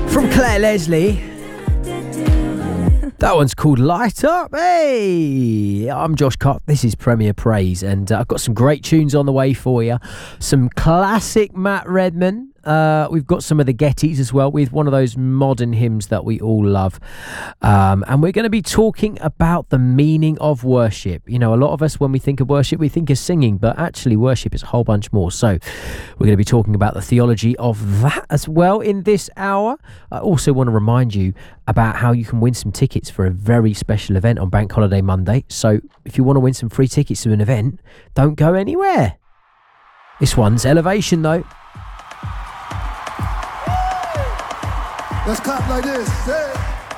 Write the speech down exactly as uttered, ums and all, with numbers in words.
From Claire Leslie. That one's called Light Up. Hey, I'm Josh Cott. This is Premier Praise, and uh, I've got some great tunes on the way for you. Some classic Matt Redman. Uh, we've got some of the Gettys as well, with one of those modern hymns that we all love. Um, and we're going to be talking about the meaning of worship. You know, a lot of us, when we think of worship, we think of singing, but actually worship is a whole bunch more. So we're going to be talking about the theology of that as well in this hour. I also want to remind you about how you can win some tickets for a very special event on Bank Holiday Monday. So if you want to win some free tickets to an event, don't go anywhere. This one's Elevation, though. Let's clap like this. Hey.